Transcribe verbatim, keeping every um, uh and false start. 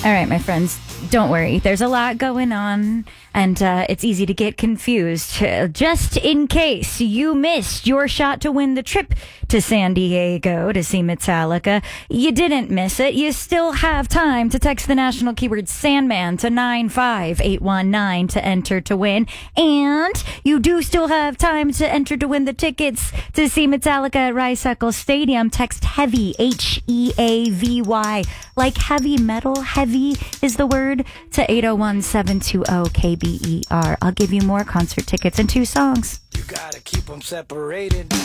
All right, my friends, don't worry. There's a lot going on, and uh, it's easy to get confused. Uh, Just in case you missed your shot to win the trip to San Diego to see Metallica, you didn't miss it. You still have time to text the national keyword Sandman to nine five eight one nine to enter to win. And you do still have time to enter to win the tickets to see Metallica at Rice Eccles Stadium. Text HEAVY, H E A V Y, like heavy metal. Heavy is the word, to eight oh one, seven two oh, K B E R. I'll give you more concert tickets in two songs. You gotta keep them separated.